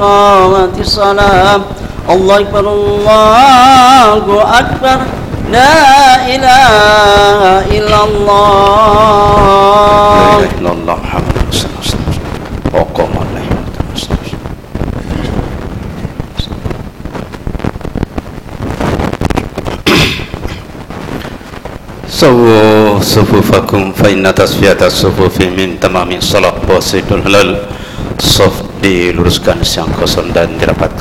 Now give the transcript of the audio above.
الصلاة الله أكبر الله أكبر لا إله إلا الله لا إله إلا الله محمد رسول الله وقوم الله سووا صفوفكم فإن tasfiyat as-sufufi min tamami salat wa sayyidul halal. Saf diluruskan siang kosong dan dirapatkan.